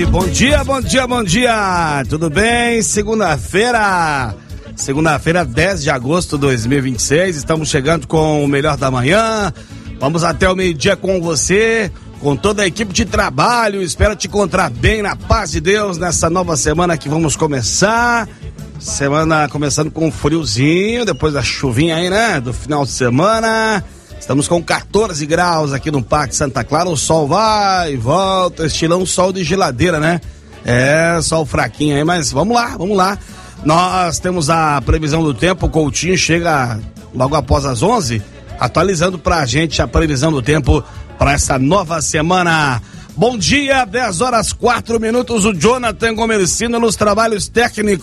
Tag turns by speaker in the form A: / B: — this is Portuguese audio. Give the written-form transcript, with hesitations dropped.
A: Bom dia, bom dia, bom dia. Tudo bem? Segunda-feira, 10 de agosto de 2026. Estamos chegando com o melhor da manhã. Vamos até o meio-dia com você, com toda a equipe de trabalho. Espero te encontrar bem na paz de Deus nessa nova semana que vamos começar. Semana começando com um friozinho, depois da chuvinha aí, né? Do final de semana. Estamos com 14 graus aqui no Parque Santa Clara. O sol vai e volta, estilão sol de geladeira, né? É, sol fraquinho aí, mas vamos lá. Nós temos a previsão do tempo. O Coutinho chega logo após as 11, atualizando pra gente a previsão do tempo para essa nova semana. Bom dia, 10 horas 4 minutos. O Jonathan Gomercino nos trabalhos técnicos.